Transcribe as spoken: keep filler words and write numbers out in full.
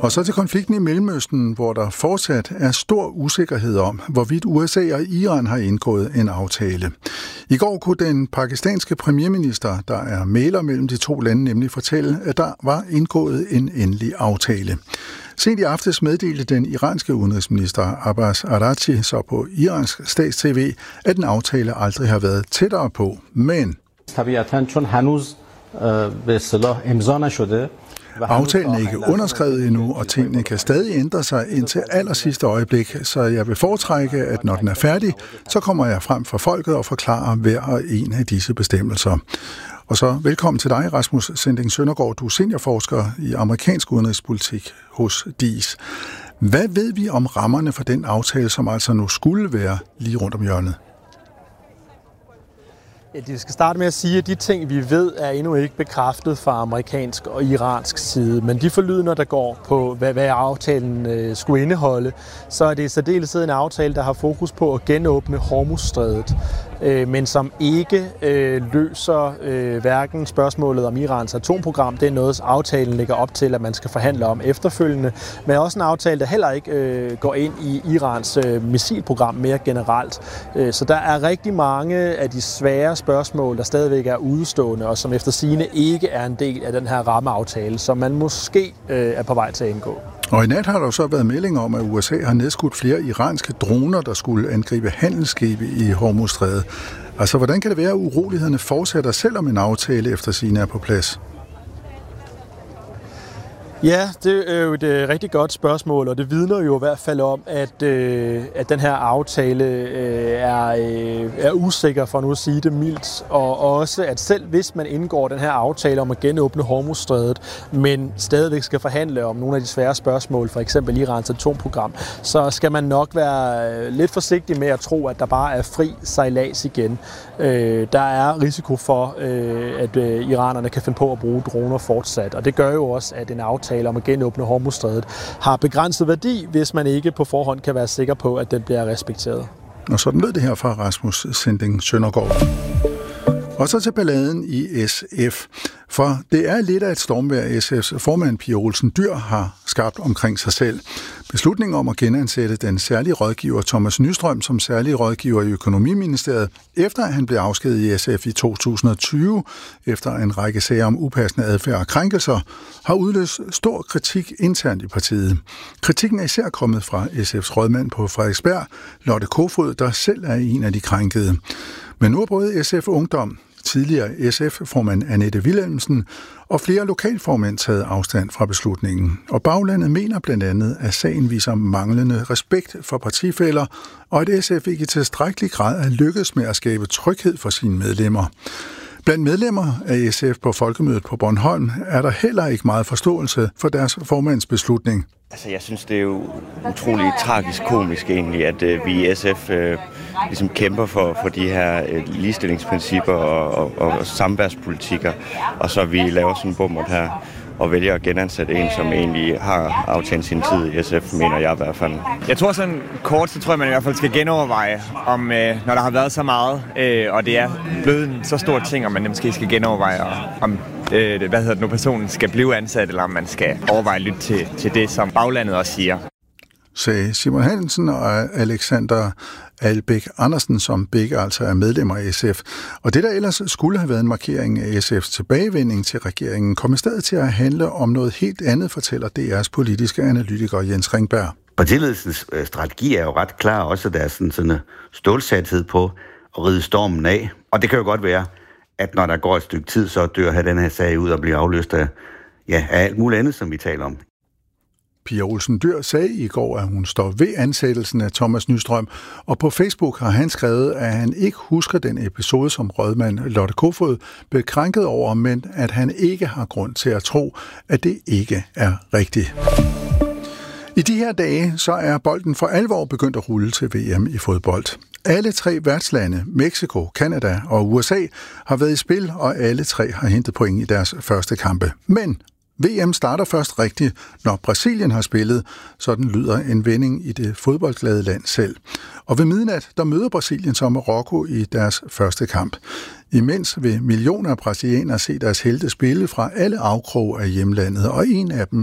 Og så til konflikten i Mellemøsten, hvor der fortsat er stor usikkerhed om, hvorvidt U S A og Iran har indgået en aftale. I går kunne den pakistanske premierminister, der er mægler mellem de to lande, nemlig fortælle, at der var indgået en endelig aftale. Sent i aftes meddelte den iranske udenrigsminister Abbas Araghchi så på iransk stats-tv, at en aftale aldrig har været tættere på. Men aftalen er ikke underskrevet endnu, og tingene kan stadig ændre sig indtil aller sidste øjeblik, så jeg vil foretrække, at når den er færdig, så kommer jeg frem for folket og forklarer hver og en af disse bestemmelser. Og så velkommen til dig, Rasmus Sinding Søndergaard. Du er seniorforsker i amerikansk udenrigspolitik hos D I S. Hvad ved vi om rammerne for den aftale, som altså nu skulle være lige rundt om hjørnet? Ja, det skal starte med at sige, at de ting, vi ved, er endnu ikke bekræftet fra amerikansk og iransk side. Men de forlydender, der går på, hvad, hvad aftalen øh, skulle indeholde, så er det i særdeleshed en aftale, der har fokus på at genåbne Hormuzstrædet, øh, men som ikke øh, løser øh, hverken spørgsmålet om Irans atomprogram. Det er noget, aftalen lægger op til, at man skal forhandle om efterfølgende. Men også en aftale, der heller ikke øh, går ind i Irans øh, missilprogram mere generelt. Øh, så der er rigtig mange af de svære spørgsmål, der stadigvæk er udestående, og som efter sigende ikke er en del af den her rammeaftale, som man måske øh, er på vej til at indgå. Og i nat har der jo så været meldinger om, at U S A har nedskudt flere iranske droner, der skulle angribe handelsskibe i Hormuzstrædet. Altså, hvordan kan det være, at urolighederne fortsætter, selvom en aftale efter sigende er på plads? Ja, det er jo et øh, rigtig godt spørgsmål, og det vidner jo i hvert fald om, at, øh, at den her aftale øh, er, øh, er usikker, for nu at sige det mildt, og også at selv hvis man indgår den her aftale om at genåbne Hormuzstrædet, men stadigvæk skal forhandle om nogle af de svære spørgsmål, for eksempel Irans atomprogram, så skal man nok være lidt forsigtig med at tro, at der bare er fri sejlads igen. Øh, der er risiko for, øh, at øh, iranerne kan finde på at bruge droner fortsat, og det gør jo også, at en aftale om at genåbne Hormuzstrædet har begrænset værdi, hvis man ikke på forhånd kan være sikker på, at den bliver respekteret. Og sådan lød det her fra Rasmus Sinding Søndergaard. Og så til balladen i S F. For det er lidt af et stormvejr, S F's formand Pia Olsen Dyhr har skabt omkring sig selv. Beslutningen om at genansætte den særlige rådgiver Thomas Nystrøm som særlig rådgiver i Økonomiministeriet, efter at han blev afskediget i S F i to tusind og tyve, efter en række sager om upassende adfærd og krænkelser, har udløst stor kritik internt i partiet. Kritikken er især kommet fra S F's rådmand på Frederiksberg, Lotte Kofod, der selv er en af de krænkede. Men nu er både S F Ungdom, tidligere S F-formand Annette Wilhelmsen og flere lokalformænd taget afstand fra beslutningen. Og baglandet mener blandt andet, at sagen viser manglende respekt for partifæller, og at S F ikke i tilstrækkelig grad er lykkedes med at skabe tryghed for sine medlemmer. Blandt medlemmer af S F på Folkemødet på Bornholm er der heller ikke meget forståelse for deres formands beslutning. Altså, jeg synes, det er jo utroligt tragisk komisk egentlig, at øh, vi i S F øh, ligesom kæmper for, for de her øh, ligestillingsprincipper og, og, og samværspolitikker, og så vi laver sådan en bummert her og vælger at genansætte en, som egentlig har aftjent sin tid i S F, mener jeg i hvert fald. Jeg tror sådan kort, så tror jeg, man i hvert fald skal genoverveje, om øh, når der har været så meget, øh, og det er blevet en så stor ting, om man måske skal genoverveje, om øh, hvad hedder det nu, personen skal blive ansat, eller om man skal overveje at lytte til, til det, som baglandet også siger. Sagde Simon Hansen og Alexander Albæk Andersen, som begge altså er medlemmer af S F. Og det, der ellers skulle have været en markering af S F's tilbagevending til regeringen, kom i stedet til at handle om noget helt andet, fortæller D R's politiske analytiker Jens Ringberg. Partiledelsens strategi er jo ret klar, også der er sådan, sådan en stålsathed på at ride stormen af. Og det kan jo godt være, at når der går et stykke tid, så dør her den her sag ud og bliver afløst af, ja, af alt muligt andet, som vi taler om. Pia Olsen Dyhr sagde i går, at hun står ved ansættelsen af Thomas Nystrøm, og på Facebook har han skrevet, at han ikke husker den episode, som rådmand Lotte Kofod blev krænket over, men at han ikke har grund til at tro, at det ikke er rigtigt. I de her dage så er bolden for alvor begyndt at rulle til V M i fodbold. Alle tre værtslande, Mexico, Canada og U S A, har været i spil, og alle tre har hentet point i deres første kampe. Men V M starter først rigtigt, når Brasilien har spillet, sådan lyder en vending i det fodboldglade land selv. Og ved midnat, der møder Brasilien så Marokko i deres første kamp. Imens vil millioner af brasilianere se deres helte spille fra alle afkroge af hjemlandet, og en af dem